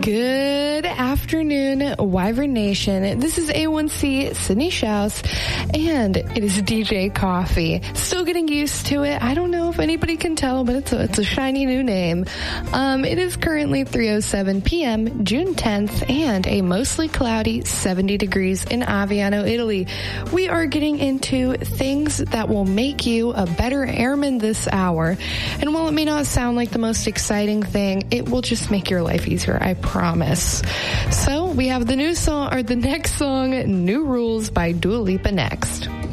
Good afternoon, Wyvern Nation. This is A1C Sydney Schaus, and it is DJ Coffee. Still getting used to it. I don't know if anybody can tell, but it's a shiny new name. It is currently 3:07 p.m., June 10th, and a mostly cloudy 70 degrees in Aviano, Italy. We are getting into things that will make you a better airman this hour. And while it may not sound like the most exciting thing, it will just make your life easier, I promise. So we have the next song, New Rules by Dua Lipa next.